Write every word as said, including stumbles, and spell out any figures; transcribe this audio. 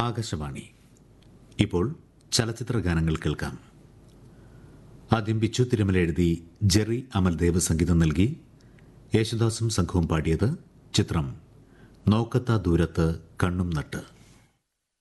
ആകാശവാണി. ഇപ്പോൾ ചലച്ചിത്ര ഗാനങ്ങൾ കേൾക്കാം. ആദ്യം ബിച്ചു തിരുമല എഴുതി ജെറി അമൽദേവ് സംഗീതം നൽകി യേശുദാസും സംഘവും പാടിയത് ചിത്രം നോക്കത്താ ദൂരത്ത് കണ്ണും നട്ട്.